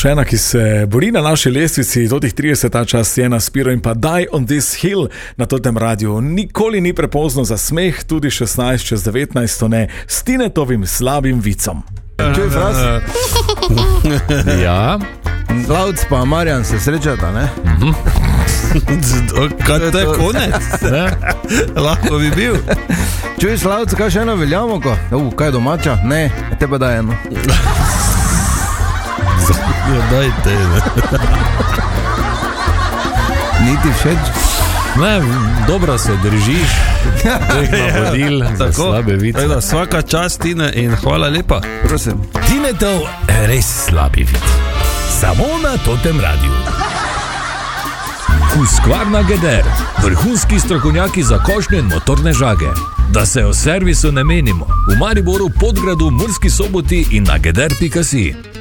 Še ena, ki se bori na naši lestvici, do tih 30 ta čas je na Spiro in pa Die on this hill na totem radiju. Nikoli ni prepozno za smeh, tudi 16 čez 19, to ne, s Tinetovim slabim vicom. Čuj, Fras? Ja. Slavc pa Marjan se srečata, ne? Kaj to je konec? Lahko bi bil. Čuj, Slavc, kaj še eno veljamo? Kaj je domača? Ne, tebe da eno. Dajte. Niti všeč? Ne, dobro se držiš teh navodil za slabe vice. Svaka čast, Tine, in hvala lepa. Prosim. Tinetov res slabi vic. Samo na totem radiju. Husqvarna Geder, vrhunski strokovnjaki za košnje in motorne žage. Da se o servisu ne menimo. V Mariboru, Podgradu, Murski Soboti in na geder.si.